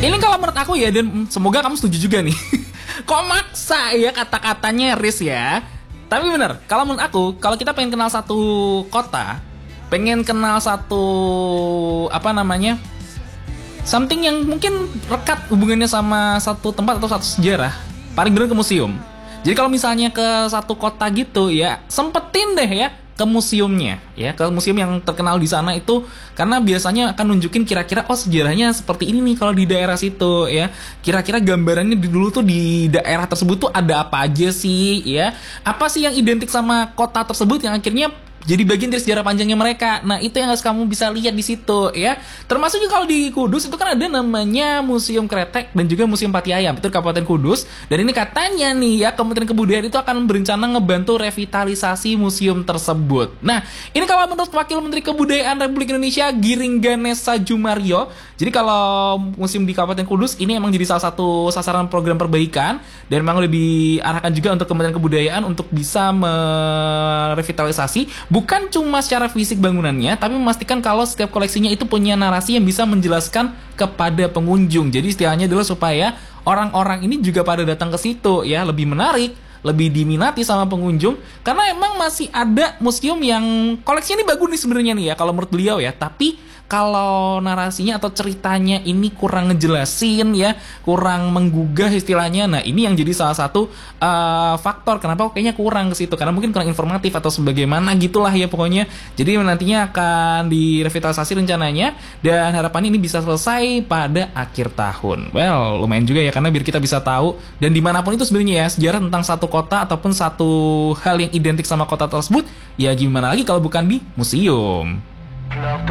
Ini kalau menurut aku ya, dan semoga kamu setuju juga nih. Kok maksa ya kata-katanya Riz ya. Tapi bener, kalau menurut aku, kalau kita pengen kenal satu kota, pengen kenal satu apa namanya, something yang mungkin rekat hubungannya sama satu tempat atau satu sejarah, paling bener ke museum. Jadi kalau misalnya ke satu kota gitu ya, sempetin deh ya ke museumnya, ya ke museum yang terkenal di sana itu, karena biasanya akan nunjukin kira-kira oh sejarahnya seperti ini nih kalau di daerah situ ya, kira-kira gambarannya dulu tuh di daerah tersebut tuh ada apa aja sih ya, apa sih yang identik sama kota tersebut yang akhirnya jadi bagian dari sejarah panjangnya mereka. Nah itu yang harus kamu bisa lihat di situ ya. Termasuk juga kalau di Kudus itu kan ada namanya Museum Kretek dan juga Museum Pati Ayam, itu di Kabupaten Kudus. Dan ini katanya nih ya, Kementerian Kebudayaan itu akan berencana ngebantu revitalisasi museum tersebut. Nah ini kalau menurut Wakil Menteri Kebudayaan Republik Indonesia Giring Ganesa Jumario, jadi kalau museum di Kabupaten Kudus ini emang jadi salah satu sasaran program perbaikan, dan memang udah diarahkan juga untuk Kementerian Kebudayaan untuk bisa merevitalisasi bukan cuma secara fisik bangunannya, tapi memastikan kalau setiap koleksinya itu punya narasi yang bisa menjelaskan kepada pengunjung. Jadi istilahnya adalah supaya orang-orang ini juga pada datang ke situ ya, lebih menarik, lebih diminati sama pengunjung, karena emang masih ada museum yang koleksinya ini bagus nih sebenarnya nih ya kalau menurut beliau ya, tapi kalau narasinya atau ceritanya ini kurang ngejelasin ya, kurang menggugah istilahnya. Nah ini yang jadi salah satu faktor kenapa kayaknya kurang ke situ, karena mungkin kurang informatif atau sebagaimana gitulah ya pokoknya. Jadi nantinya akan direvitalisasi rencananya, dan harapannya ini bisa selesai pada akhir tahun. Well lumayan juga ya, karena biar kita bisa tahu, dan dimanapun itu sebenarnya ya, sejarah tentang satu kota ataupun satu hal yang identik sama kota tersebut, ya gimana lagi kalau bukan di museum.